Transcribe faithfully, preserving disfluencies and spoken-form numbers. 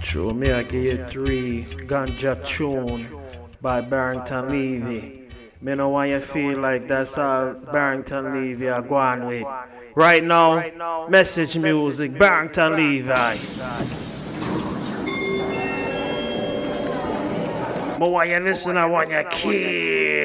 True, me I give you three ganja tune by Barrington Levy. Me no want you feel like that's all Barrington Levy are going with. Right now, message music, Barrington Levy. But when you listen, I want you kill.